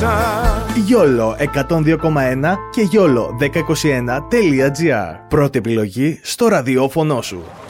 μέσα. YOLO 102,1 και YOLO 1021.gr. Πρώτη επιλογή στο ραδιόφωνο σου.